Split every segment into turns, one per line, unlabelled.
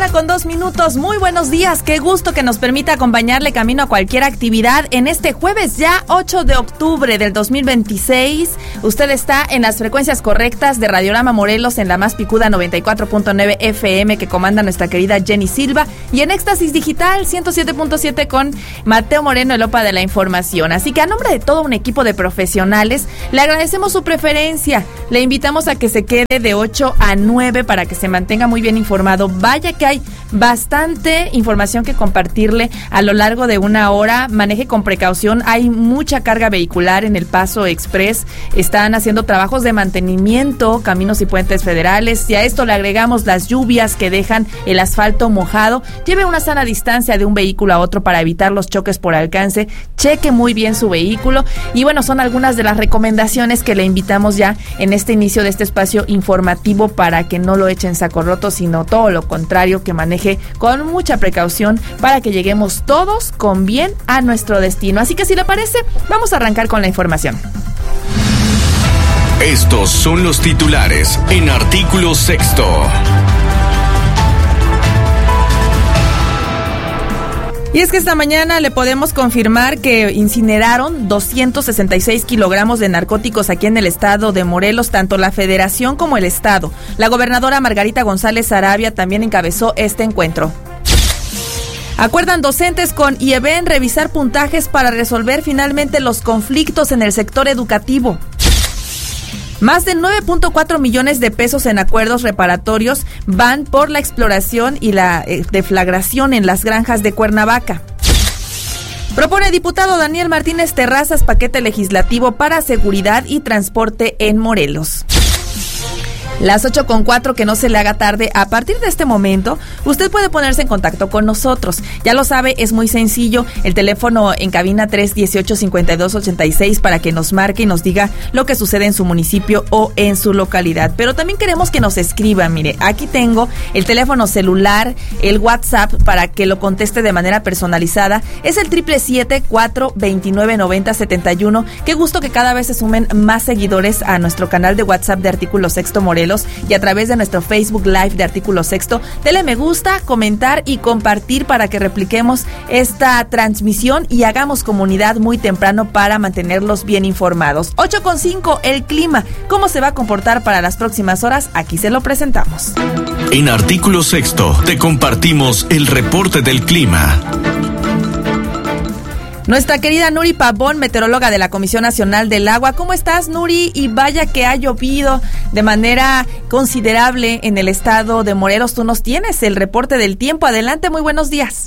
8:02 a.m. Muy buenos días, qué gusto que nos permita acompañarle camino a cualquier actividad en este jueves ya 8 de octubre del 2026. Usted está en las frecuencias correctas de Radiorama Morelos en la más picuda 94.9 FM que comanda nuestra querida Jenny Silva y en Éxtasis Digital 107.7 con Mateo Moreno, el OPA de la información. Así que a nombre de todo un equipo de profesionales, le agradecemos su preferencia. Le invitamos a que se quede de 8 a 9 para que se mantenga muy bien informado. Vaya que hay bastante información que compartirle a lo largo de una hora. Maneje con precaución, hay mucha carga vehicular en el Paso Express. Están haciendo trabajos de mantenimiento, caminos y puentes federales. Si a esto le agregamos las lluvias que dejan el asfalto mojado, lleve una sana distancia de un vehículo a otro para evitar los choques por alcance. Cheque muy bien su vehículo. Y bueno, son algunas de las recomendaciones que le invitamos ya en este inicio de este espacio informativo para que no lo eche en saco roto, sino todo lo contrario, que maneje con mucha precaución para que lleguemos todos con bien a nuestro destino. Así que si le parece, vamos a arrancar con la información.
Estos son los titulares en Artículo Sexto.
Y es que esta mañana le podemos confirmar que incineraron 266 kilogramos de narcóticos aquí en el estado de Morelos, tanto la Federación como el estado. La gobernadora Margarita González Sarabia también encabezó este encuentro. Acuerdan docentes con IEBEN revisar puntajes para resolver finalmente los conflictos en el sector educativo. Más de 9.4 millones de pesos en acuerdos reparatorios van por la exploración y la deflagración en las granjas de Cuernavaca. Propone diputado Daniel Martínez Terrazas paquete legislativo para seguridad y transporte en Morelos. Las 8:04, que no se le haga tarde. A partir de este momento, usted puede ponerse en contacto con nosotros. Ya lo sabe, es muy sencillo. El teléfono en cabina 318-5286 para que nos marque y nos diga lo que sucede en su municipio o en su localidad. Pero también queremos que nos escriban. Mire, aquí tengo el teléfono celular, el WhatsApp para que lo conteste de manera personalizada. Es el 777-429-9071. Qué gusto que cada vez se sumen más seguidores a nuestro canal de WhatsApp de Artículo Sexto Morelos y a través de nuestro Facebook Live de Artículo Sexto. Dele me gusta, comentar y compartir para que repliquemos esta transmisión y hagamos comunidad muy temprano para mantenerlos bien informados. 8:05, el clima. ¿Cómo se va a comportar para las próximas horas? Aquí se lo presentamos.
En Artículo Sexto te compartimos el reporte del clima.
Nuestra querida Nuri Pavón, meteoróloga de la Comisión Nacional del Agua. ¿Cómo estás, Nuri? Y vaya que ha llovido de manera considerable en el estado de Morelos. Tú nos tienes el reporte del tiempo. Adelante, muy buenos días.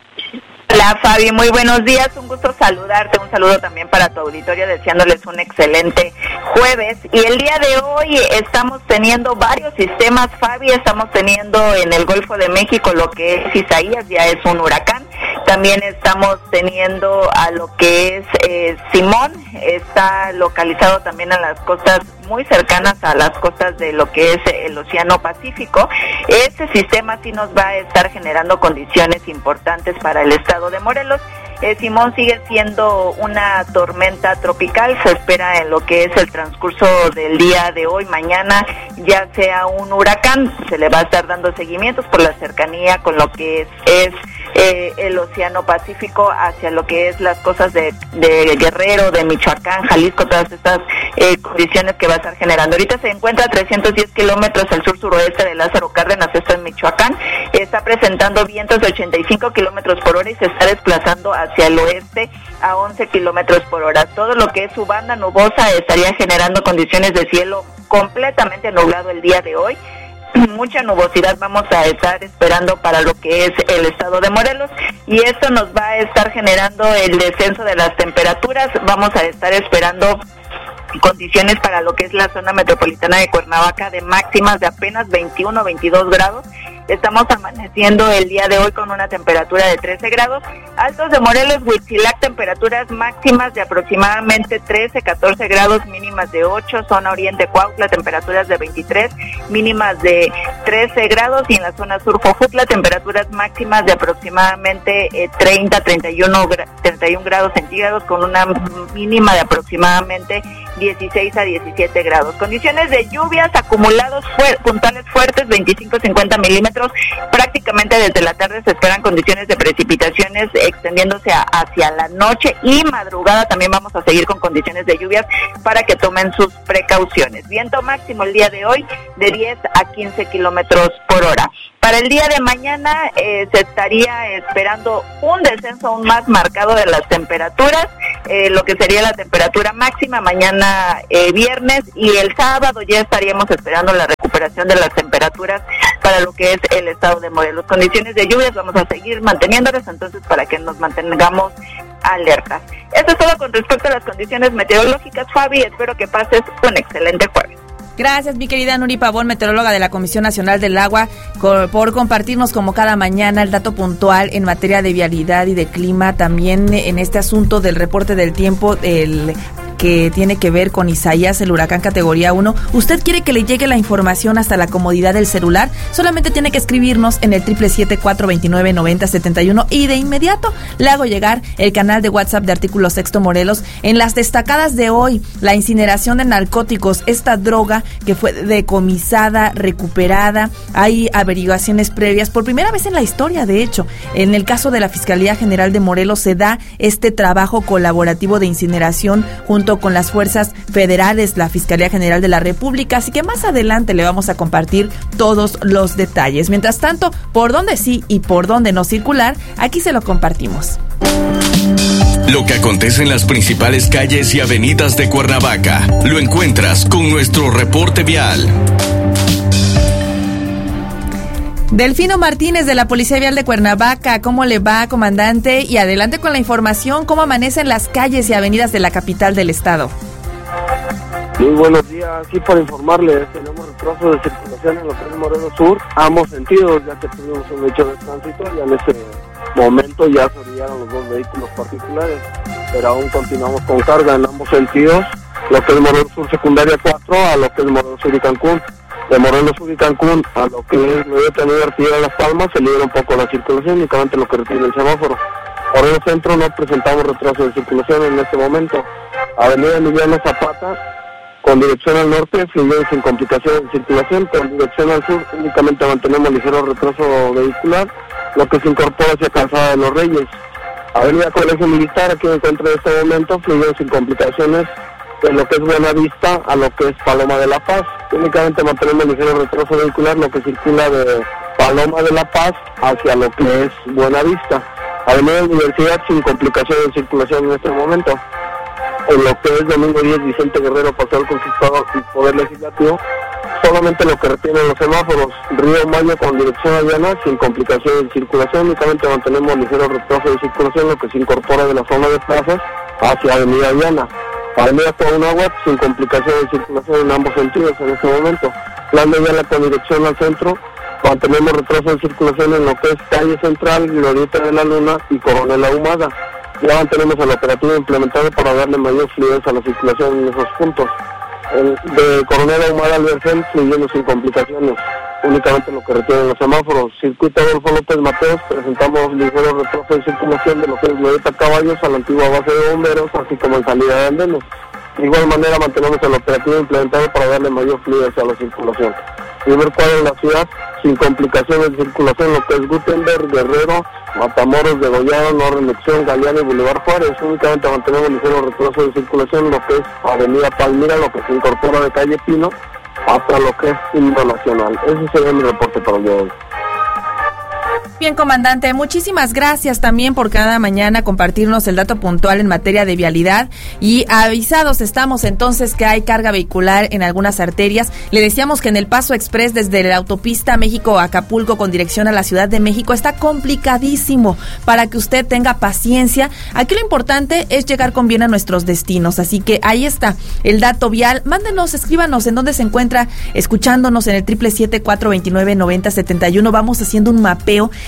Hola, Fabi, muy buenos días. Un gusto saludarte. Un saludo también para tu auditorio, deseándoles un excelente jueves. Y el día de hoy estamos teniendo varios sistemas, Fabi. Estamos teniendo en el Golfo de México lo que es Isaías, ya es un huracán. También estamos teniendo a lo que es Simón, está localizado también a las costas muy cercanas a las costas de lo que es el Océano Pacífico. Este sistema sí nos va a estar generando condiciones importantes para el estado de Morelos. Simón sigue siendo una tormenta tropical, se espera en lo que es el transcurso del día de hoy, mañana ya sea un huracán. Se le va a estar dando seguimientos por la cercanía con lo que es el Océano Pacífico hacia lo que es las costas de Guerrero, de Michoacán, Jalisco, todas estas condiciones que va a estar generando. Ahorita se encuentra a 310 kilómetros al sur-suroeste de Lázaro Cárdenas, esto en Michoacán. Está presentando vientos de 85 kilómetros por hora y se está desplazando hacia el oeste a 11 kilómetros por hora. Todo lo que es su banda nubosa estaría generando condiciones de cielo completamente nublado el día de hoy. Mucha nubosidad vamos a estar esperando para lo que es el estado de Morelos y esto nos va a estar generando el descenso de las temperaturas. Vamos a estar esperando condiciones para lo que es la zona metropolitana de Cuernavaca de máximas de apenas 21 o 22 grados. Estamos amaneciendo el día de hoy con una temperatura de 13 grados. Altos de Morelos, Huitzilac, temperaturas máximas de aproximadamente 13, 14 grados, mínimas de 8. Zona Oriente, Cuautla, temperaturas de 23, mínimas de 13 grados. Y en la zona sur, Jojutla, temperaturas máximas de aproximadamente 30, 31 grados centígrados con una mínima de aproximadamente 16 a 17 grados. Condiciones de lluvias, acumulados puntuales fuertes, 25-50 milímetros kilómetros. Prácticamente desde la tarde se esperan condiciones de precipitaciones extendiéndose hacia la noche y madrugada. También vamos a seguir con condiciones de lluvias para que tomen sus precauciones. Viento máximo el día de hoy de 10 a 15 kilómetros por hora. Para el día de mañana se estaría esperando un descenso aún más marcado de las temperaturas, lo que sería la temperatura máxima mañana viernes, y el sábado ya estaríamos esperando la recuperación de las temperaturas para lo que es el estado de Morelos. Condiciones de lluvias vamos a seguir manteniéndolas, entonces para que nos mantengamos alertas. Esto es todo con respecto a las condiciones meteorológicas, Fabi. Espero que pases un excelente jueves.
Gracias, mi querida Nuri Pavón, meteoróloga de la Comisión Nacional del Agua, por compartirnos como cada mañana el dato puntual en materia de vialidad y de clima, también en este asunto del reporte del tiempo, que tiene que ver con Isaías, el huracán categoría 1. ¿Usted quiere que le llegue la información hasta la comodidad del celular? Solamente tiene que escribirnos en el 777-429-9071 y de inmediato le hago llegar el canal de WhatsApp de Artículo Sexto Morelos. En las destacadas de hoy, la incineración de narcóticos, esta droga que fue decomisada, recuperada. Hay averiguaciones previas, por primera vez en la historia, de hecho. En el caso de la Fiscalía General de Morelos se da este trabajo colaborativo de incineración junto con las fuerzas federales, la Fiscalía General de la República, así que más adelante le vamos a compartir todos los detalles. Mientras tanto, por dónde sí y por dónde no circular, aquí se lo compartimos.
Lo que acontece en las principales calles y avenidas de Cuernavaca, lo encuentras con nuestro reporte vial.
Delfino Martínez de la Policía Vial de Cuernavaca, ¿cómo le va, comandante? Y adelante con la información, ¿cómo amanecen las calles y avenidas de la capital del estado?
Muy buenos días, sí, para informarles, tenemos retraso de circulación en lo que es Morelos Sur, ambos sentidos, ya que tuvimos un hecho de tránsito, ya en ese momento ya se orillaron los dos vehículos particulares, pero aún continuamos con carga en ambos sentidos, lo que es Morelos Sur secundaria 4 a lo que es Morelos Sur y Cancún. De Morelos Sur y Cancún a lo que es Glorieta Nueva Artillería Las Palmas se libera un poco la circulación, únicamente lo que retiene el semáforo. Morelos Centro no presentamos retraso de circulación en este momento. Avenida Emiliano Zapata, con dirección al norte, fluye sin complicaciones de circulación. Con dirección al sur, únicamente mantenemos ligero retraso vehicular, lo que se incorpora hacia Calzada de los Reyes. Avenida Colegio Militar, aquí me encuentro en este momento, fluye sin complicaciones de lo que es Buenavista a lo que es Paloma de la Paz. Únicamente mantenemos ligero retraso vehicular, lo que circula de Paloma de la Paz hacia lo que es Buenavista. Avenida Universidad sin complicaciones de circulación en este momento. En lo que es Domingo 10, Vicente Guerrero, Paseo del Conquistador y Poder Legislativo, solamente lo que retienen los semáforos. Río Mayo con dirección a Llana sin complicaciones de circulación, únicamente mantenemos ligero retraso de circulación, lo que se incorpora de la zona de plazas hacia Avenida Llana. Avenida Coahuila sin complicaciones de circulación en ambos sentidos en este momento. Plan de Llana con dirección al centro, mantenemos retraso de circulación en lo que es Calle Central, Glorieta de la Luna y Coronel Ahumada. Ya mantenemos el operativo implementado para darle mayor fluidez a la circulación en esos puntos. De Coronel Ahumada al Vergel fluyendo sin complicaciones, únicamente lo que retienen los semáforos. Circuito Adolfo López Mateos, presentamos ligero retraso de circulación de lo que es Glorieta Caballos a la antigua base de bomberos, así como en salida de andenes. De igual manera mantenemos el operativo implementado para darle mayor fluidez a la circulación. Primer cuadro en la ciudad, sin complicaciones de circulación, lo que es Gutenberg, Guerrero, Matamoros, Degollado, No Reelección, Galeano y Boulevard Juárez. Únicamente mantenemos ligero retraso de circulación, lo que es Avenida Palmira, lo que se incorpora de Calle Pino, hasta lo que es Himno Nacional. Ese sería mi reporte para el día de hoy.
Bien, comandante, muchísimas gracias también por cada mañana compartirnos el dato puntual en materia de vialidad, y avisados estamos entonces que hay carga vehicular en algunas arterias. Le decíamos que en el Paso Express desde la autopista México-Acapulco con dirección a la Ciudad de México está complicadísimo, para que usted tenga paciencia. Aquí lo importante es llegar con bien a nuestros destinos, así que ahí está el dato vial. Mándenos, escríbanos en dónde se encuentra escuchándonos en el 777-429-9071. Vamos haciendo un mapeo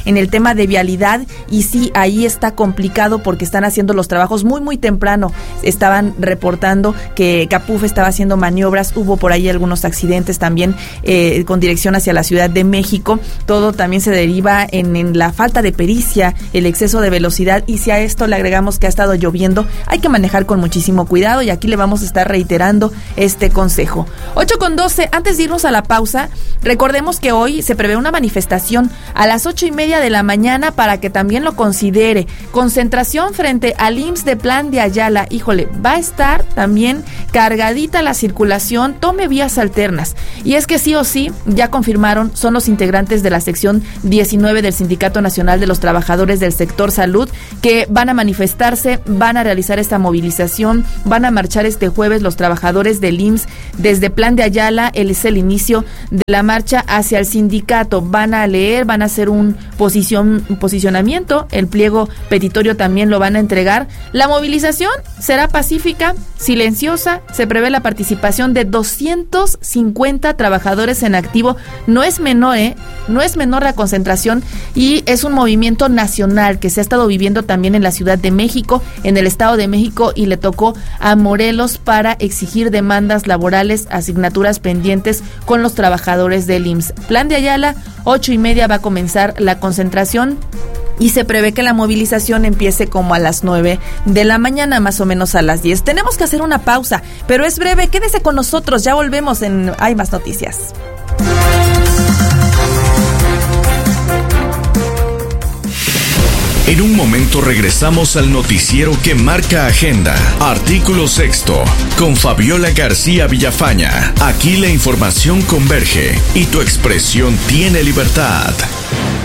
en el tema de vialidad, y sí, ahí está complicado porque están haciendo los trabajos muy temprano. Estaban reportando que Capuf estaba haciendo maniobras, hubo por ahí algunos accidentes también con dirección hacia la Ciudad de México. Todo también se deriva en la falta de pericia, el exceso de velocidad, y si a esto le agregamos que ha estado lloviendo, hay que manejar con muchísimo cuidado, y aquí le vamos a estar reiterando este consejo. 8:12, antes de irnos a la pausa, recordemos que hoy se prevé una manifestación a las 8:30 de la mañana para que también lo considere. Concentración frente al IMSS de Plan de Ayala. Híjole, va a estar también cargadita la circulación, tome vías alternas. Y es que sí o sí, ya confirmaron, son los integrantes de la sección 19 del Sindicato Nacional de los Trabajadores del Sector Salud que van a manifestarse, van a realizar esta movilización, van a marchar este jueves los trabajadores del IMSS desde Plan de Ayala. Es el inicio de la marcha hacia el sindicato. Van a leer, van a hacer un posicionamiento, el pliego petitorio también lo van a entregar. La movilización será pacífica, silenciosa, se prevé la participación de 250 trabajadores en activo. No es menor, no es menor la concentración, y es un movimiento nacional que se ha estado viviendo también en la Ciudad de México, en el Estado de México, y le tocó a Morelos para exigir demandas laborales, asignaturas pendientes con los trabajadores del IMSS. Plan de Ayala, 8:30 va a comenzar la concentración, y se prevé que la movilización empiece como a las 9 de la mañana, más o menos a las 10. Tenemos que hacer una pausa, pero es breve. Quédese con nosotros, ya volvemos Hay Más Noticias.
En un momento regresamos al noticiero que marca agenda. Artículo 6, con Fabiola García Villafaña. Aquí la información converge y tu expresión tiene libertad.